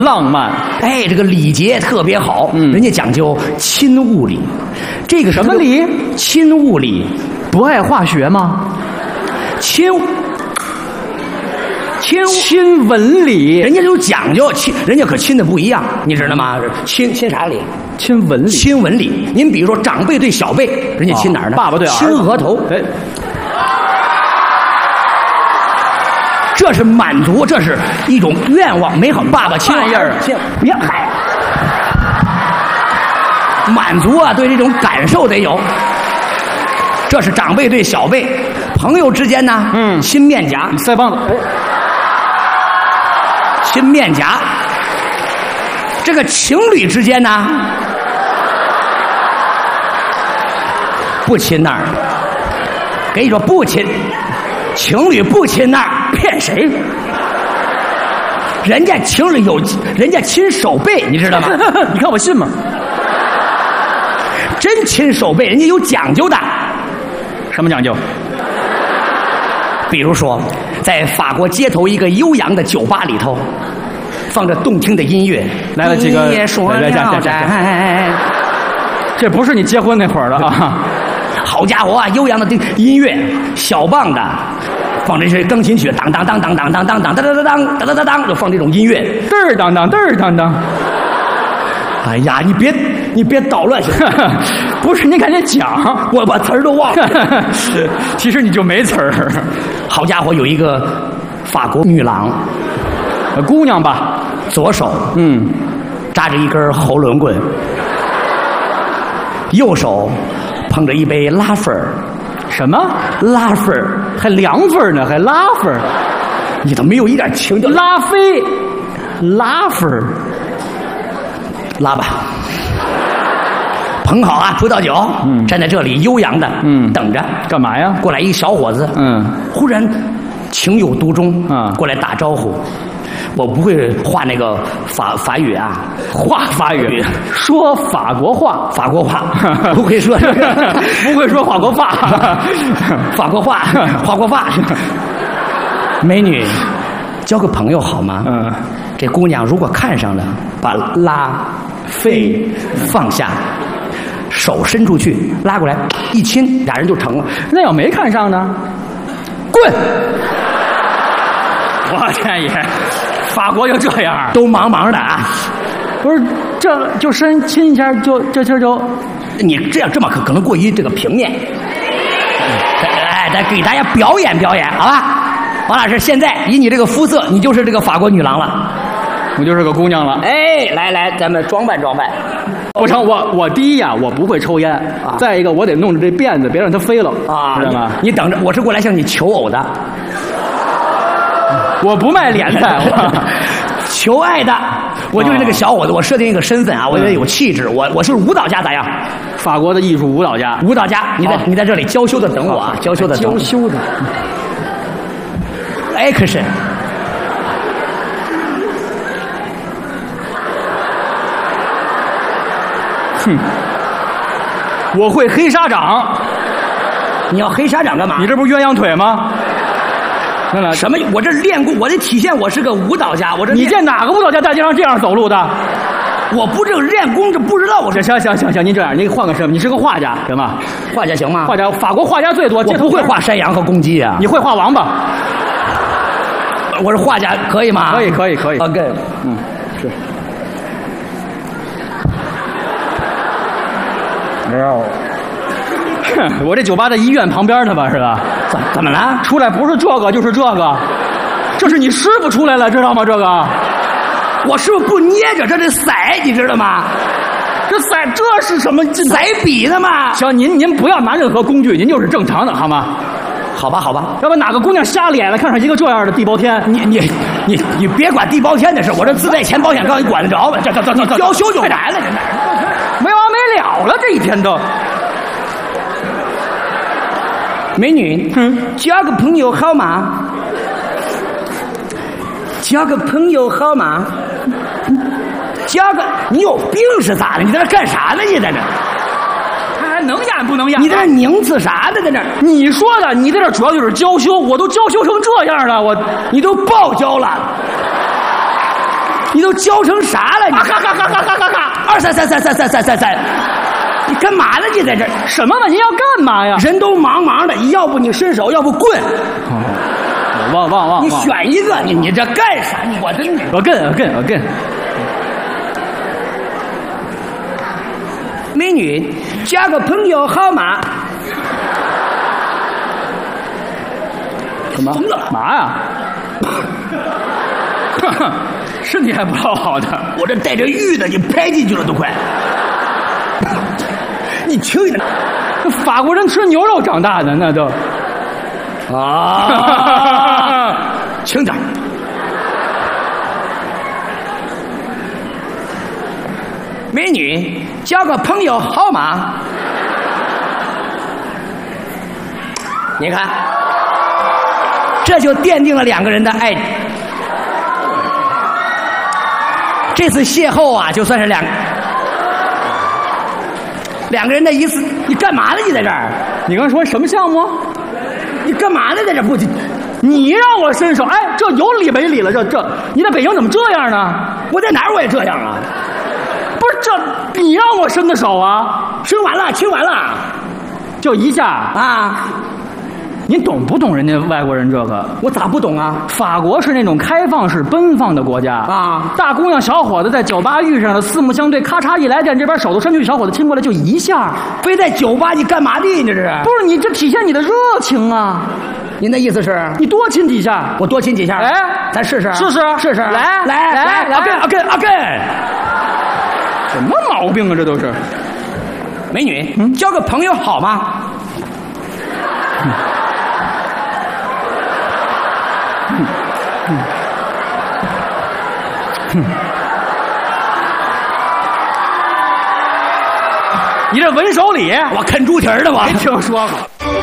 浪漫。 哎，这个礼节特别好，人家讲究亲物礼。这个什么礼？ 亲物礼。 不爱化学吗？ 亲吻礼， 人家有讲究，人家可亲的不一样，你知道吗？亲啥礼？ 亲吻礼。 亲吻礼。您比如说长辈对小辈，人家亲哪儿呢？ 爸爸对儿子， 亲额头。 哎， 这是满足，这是一种愿望，美好。爸爸亲玩意儿， 别嗨，满足啊，对这种感受得有。这是长辈对小辈，朋友之间呢，亲面颊， 腮帮子，哎， 亲面颊。这个情侣之间呢，不亲那儿，跟你说不亲，情侣不亲那儿，骗谁？人家情侣有，人家亲手背，你知道吗？ 你看我信吗？ 真亲手背，人家有讲究的。 什么讲究？ 比如说，在法国街头一个悠扬的酒吧里头，放着动听的音乐， 来了几个，这不是你结婚那会儿的啊！ 好家伙啊，悠扬的音乐，小棒的，放这些钢琴曲，当当当当当当当当当当当当当当，就放这种音乐， 嘚儿当当嘚儿当当。 哎呀，你别捣乱行吗？ 不是，你赶紧讲， 我把词儿都忘了。 其实你就没词儿。 好家伙，有一个法国女郎， 姑娘吧， 左手扎着一根喉轮棍，右手捧着一杯拉菲儿。 什么拉菲儿？ 还凉粉呢，还拉菲儿？ 你都没有一点情调。 拉菲，拉菲儿， 拉吧。捧好啊，葡萄酒，站在这里悠扬的，等着。 干嘛呀？ 过来一个小伙子，忽然情有独钟，过来打招呼。我不会画那个法语啊， 画法语，说法国话， 法国话，不会说， 不会说法国话， 法国话，法国话。美女，交个朋友好吗？这姑娘如果看上了，把拉菲放下。手伸出去，拉过来，一亲，俩人就成了。 那要没看上呢？ 滚！ 我天爷，法国就这样， 都忙的啊！ 不是，这就伸亲一下，这气儿就， 你这么可能过于这个平面。再给大家表演，好吧？王老师，现在以你这个肤色，你就是这个法国女郎了。 我就是个姑娘了。 哎，来，咱们装扮。 不成，我第一呀，我不会抽烟啊。再一个，我得弄着这辫子，别让它飞了啊，知道吗？ 你等着，我是过来向你求偶的。 我不卖脸的， 求爱的。我就是那个小伙子，我设定一个身份啊，我觉得有气质。我是舞蹈家，咋样？ 法国的艺术舞蹈家。 你在这里娇羞的等我啊，娇羞的。Action。 哼，我会黑沙掌。 你要黑沙掌干嘛？ 你这不是鸳鸯腿吗？ 什么？我这练功，我得体现我是个舞蹈家。 你见哪个舞蹈家在街上这样走路的？ 我不这个练功，这不知道我这。 行，您这样，您换个身份，你是个画家，行吗？ 画家行吗？ 画家，法国画家最多。 我不会画山羊和公鸡啊。 你会画王八？ 我是画家，可以吗？ 可以。 OK， 是。我这酒吧在医院旁边呢吧，是吧？ 怎么了？ 出来不是这个就是这个，这是你师傅出来了，知道吗？这个， 我师傅不捏着，这是色，你知道吗？ 这是什么？ 色笔的嘛。 行，您不要拿任何工具，您就是正常的，好吗？ 好吧， 要不哪个姑娘瞎脸了，看上一个这样的地包天， 你别管地包天的事，我这自带钱保险杠，你管得着吗？这娇羞就来了，这没完没了了，这一天都。 美女，交个朋友好吗？交个朋友好吗？你有病是咋的？你在那干啥呢？你在那？ 还能演不能演？ 你在那拧刺啥呢？在那？ 你说的，你在这主要就是娇羞，我都娇羞成这样了，你都爆娇了。 你都教成啥了？你咔咔咔咔咔咔咔 ，233333333，你干嘛呢？你在这儿什么嘛？你要干嘛呀？ 人都忙忙的，要不你伸手，要不棍。 忘， 你选一个，你这干啥？我真的， 我跟。 美女，加个朋友好吗？ 什么？嘛呀？身体还不老好的， 我这带着玉的，你拍进去了都快。你轻一点， 法国人吃牛肉长大的那都。 轻点。美女，交个朋友好吗？你看，这就奠定了两个人的爱。这次邂逅啊，就算是两个人的一次。你干嘛呢？你在这儿？ 你刚说什么项目？ 你干嘛呢？在这不？ 你让我伸手，哎，这有理没理了？这，你在北京怎么这样呢？ 我在哪儿我也这样啊。 不是这，你让我伸的手啊， 伸完了，亲完了， 就一下啊！ 你懂不懂人家外国人这个？ 我咋不懂啊？ 法国是那种开放式奔放的国家啊， 大姑娘小伙子在酒吧遇上了，四目相对，咔嚓一来电，这边手都伸出去，小伙子亲过来就一下。 非在酒吧你干嘛的？你这是？ 不是你这体现你的热情啊！ 您的意思是？ 你多亲几下， 我多亲几下。 哎， 咱试试， 试试，来， 阿根。 什么毛病啊？这都是。 美女，交个朋友好吗？ 你这文手礼， 我啃猪蹄儿的我。 没听说过。